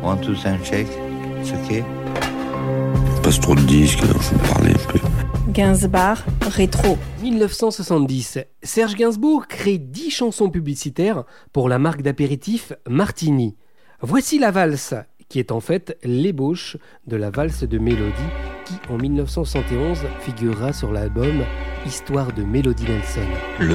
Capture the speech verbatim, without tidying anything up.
One, two, sound check. It's okay. Passe trop de disques, alors je vais parler un peu. Gainsbourg, rétro. dix-neuf cent soixante-dix, Serge Gainsbourg crée dix chansons publicitaires pour la marque d'apéritif Martini. Voici la valse, qui est en fait l'ébauche de la valse de Mélodie, qui en dix-neuf cent soixante et onze figurera sur l'album Histoire de Mélodie Nelson.